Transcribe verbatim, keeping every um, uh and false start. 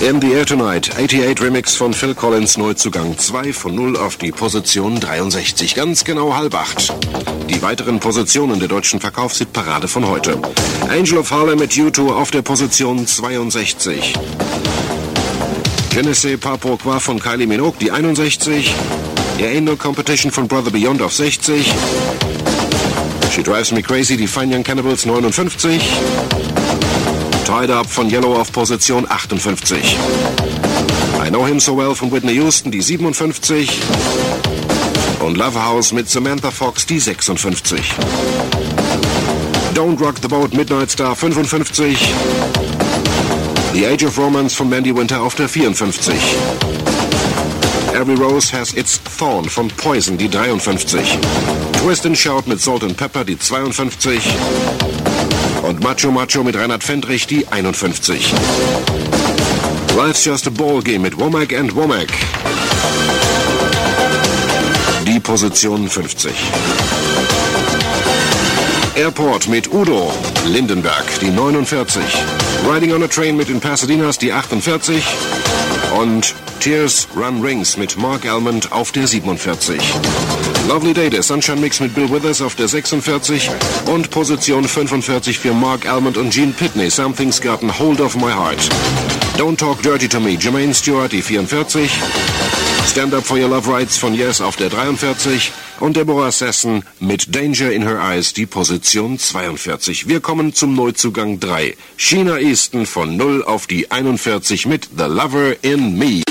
In the Air Tonight, achtundachtzig Remix von Phil Collins, Neuzugang zwei von null auf die Position dreiundsechzig, ganz genau halb acht. Die weiteren Positionen der deutschen Verkaufshitparade von heute. Angel of Harlem mit U zwei auf der Position zweiundsechzig. Je ne sais pas pourquoi von Kylie Minogue, die einundsechzig. There Ain't No Competition von Brother Beyond auf sechzig. She Drives Me Crazy, die Fine Young Cannibals, neunundfünfzig. Tied Up von Yellow auf Position achtundfünfzig. I Know Him So Well von Whitney Houston, die siebenundfünfzig. Und Love House mit Samantha Fox, die sechsundfünfzig. Don't Rock the Boat, Midnight Star, fünfundfünfzig. The Age of Romance von Mandy Winter auf der vierundfünfzig. Every Rose Has Its Thorn von Poison, die dreiundfünfzig. Twist and Shout mit Salt and Pepper, die zweiundfünfzig. Und Macho Macho mit Reinhard Fendrich, die einundfünfzig. Life's Just a Ball Game mit Womack and Womack. Die Position fünfzig. Airport mit Udo Lindenberg, die neunundvierzig. Riding on a Train mit den Pasadenas, die achtundvierzig. Und Tears Run Rings mit Mark Almond auf der siebenundvierzig. Lovely Day, der Sunshine Mix mit Bill Withers auf der sechsundvierzig. Und Position fünfundvierzig für Mark Almond und Gene Pitney, Something's Gotten Hold of My Heart. Don't Talk Dirty to Me, Jermaine Stewart, die vierundvierzig. Stand Up for Your Love Rights von Yes auf der dreiundvierzig. Und Deborah Sesson mit Danger in Her Eyes, die Position zweiundvierzig. Wir kommen zum Neuzugang drei. Sheena Easton von null auf die einundvierzig mit The Lover in Me.